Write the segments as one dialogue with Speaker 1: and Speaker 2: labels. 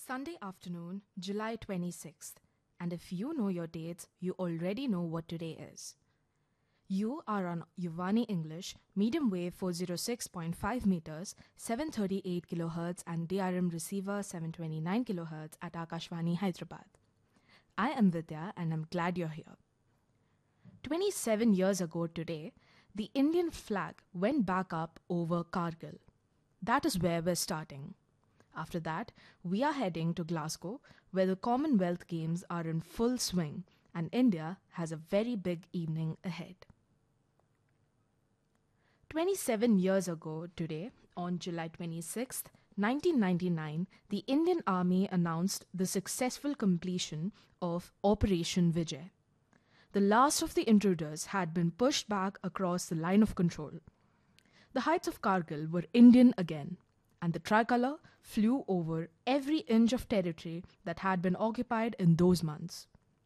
Speaker 1: Sunday afternoon, July 26th. And if you know your dates, you already know what today is. You are on Yuvani English, medium wave 406.5 meters, 738 kHz and DRM receiver 729 kHz at Akashvani, Hyderabad. I am Vidya and I'm glad you're here. 27 years ago today, the Indian flag went back up over Kargil. That is where we're starting. After that, we are heading to Glasgow, where the Commonwealth Games are in full swing, and India has a very big evening ahead. 27 years ago today, on July 26, 1999, the Indian Army announced the successful completion of Operation Vijay. The last of the intruders had been pushed back across the line of control. The heights of Kargil were Indian again, and the tricolour flew over every inch of territory that had been occupied in those months.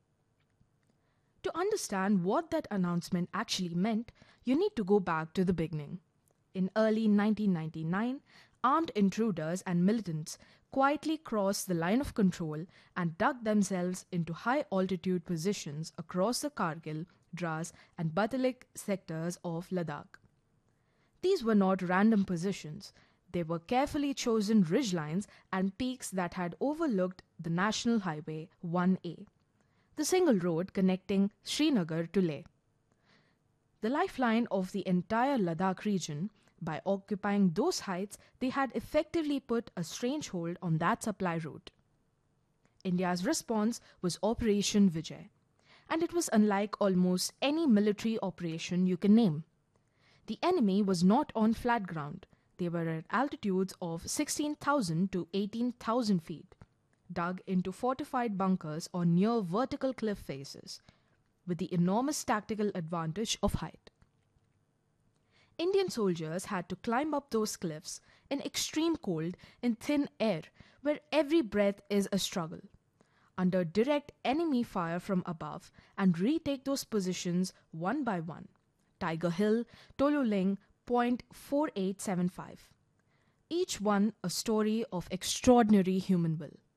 Speaker 1: To understand what that announcement actually meant, you need to go back to the beginning. In early 1999, armed intruders and militants quietly crossed the line of control and dug themselves into high-altitude positions across the Kargil, Dras and Batalik sectors of Ladakh. These were not random positions. They were carefully chosen ridgelines and peaks that had overlooked the National Highway 1A, the single road connecting Srinagar to Leh. The lifeline of the entire Ladakh region, by occupying those heights, they had effectively put a strange hold on that supply route. India's response was Operation Vijay, and it was unlike almost any military operation you can name. The enemy was not on flat ground. They were at altitudes of 16,000 to 18,000 feet, dug into fortified bunkers or near vertical cliff faces, with the enormous tactical advantage of height. Indian soldiers had to climb up those cliffs in extreme cold in thin air, where every breath is a struggle, under direct enemy fire from above, and retake those positions one by one. Tiger Hill, Toluling, Point 4875. Each one a story of extraordinary human will.